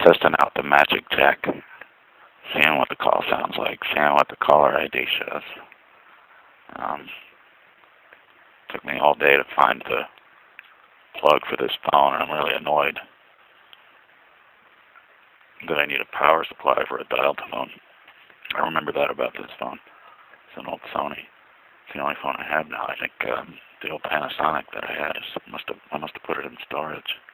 testing out the magic tech, seeing what the call sounds like, seeing what the caller ID shows. Took me all day to find the plug for this phone, and I'm really annoyed that I need a power supply for a dial tone. I remember that about this phone. It's an old Sony. It's the only phone I have now. I think the old Panasonic that I had I must have put it in storage.